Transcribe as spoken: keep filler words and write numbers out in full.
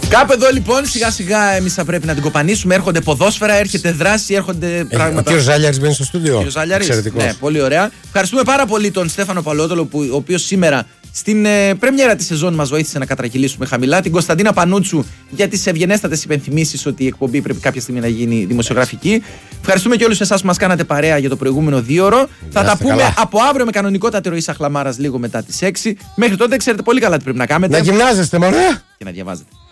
Κάπου εδώ λοιπόν σιγά σιγά εμείς θα πρέπει να την κοπανίσουμε. Έρχονται ποδόσφαιρα, έρχεται δράση, έρχονται πράγματα. Ο κύριος Ζάλιαρης μπαίνει στο στούντιο. Ο κύριος Ζάλιαρης, ναι, πολύ ωραία. Ευχαριστούμε πάρα πολύ τον Στέφανο Παλαιότολο, που, ο οποίος σήμερα στην ε, πρεμιέρα της σεζόν μας βοήθησε να κατρακυλήσουμε χαμηλά. Την Κωνσταντίνα Πανούτσου για τις ευγενέστατες υπενθυμίσεις ότι η εκπομπή πρέπει κάποια στιγμή να γίνει δημοσιογραφική. Ευχαριστούμε και όλους εσάς που μας κάνατε παρέα για το προηγούμενο δίωρο. Θα τα πούμε καλά από αύριο με κανονικότατη ροή Σαχλαμάρας λίγο μετά τις έξι. Μέχρι τότε ξέρετε πολύ καλά τι πρέπει να κάνετε. Να γυμνάζεστε, μωρέ! Και να διαβάζετε.